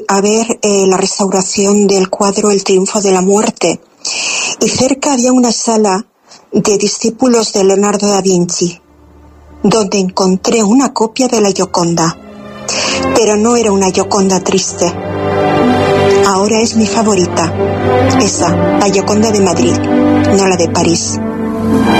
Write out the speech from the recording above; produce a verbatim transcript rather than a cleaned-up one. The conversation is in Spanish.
a ver eh, la restauración del cuadro El triunfo de la muerte, y cerca había una sala de discípulos de Leonardo da Vinci, donde encontré una copia de la Gioconda, pero no era una Gioconda triste. Ahora es mi favorita, esa, la Gioconda de Madrid, no la de París.